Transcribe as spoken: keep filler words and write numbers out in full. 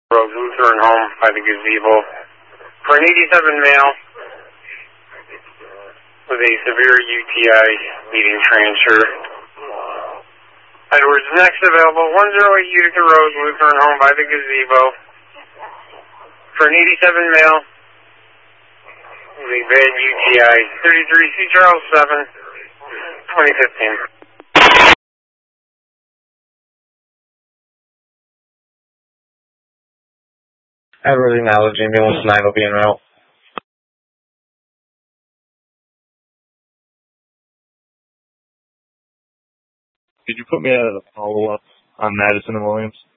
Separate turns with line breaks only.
Road, Lutheran home by the gazebo. For an eighty-seven male with a severe U T I needing transfer. Edwards, next available, one oh eight Utica Road, Lutheran home by the gazebo. For an eighty-seven male with a bad U T I, thirty-three C Charles seven, twenty fifteen.
Edwards acknowledging ambulance nine will be en route.
Could you put me at a follow-up on Madison and Williams?